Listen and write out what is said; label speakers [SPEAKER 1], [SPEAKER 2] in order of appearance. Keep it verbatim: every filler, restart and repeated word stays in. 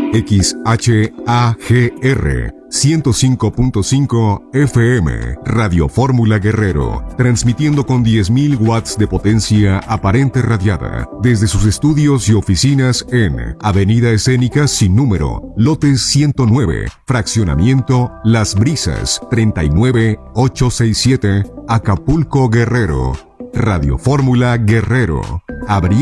[SPEAKER 1] X H A G R ciento cinco punto cinco F M, Radio Fórmula Guerrero, transmitiendo con diez mil watts de potencia aparente radiada, desde sus estudios y oficinas en Avenida Escénica Sin Número, lote ciento nueve, fraccionamiento Las Brisas, treinta y nueve mil ochocientos sesenta y siete, Acapulco, Guerrero. Radio Fórmula Guerrero, abriendo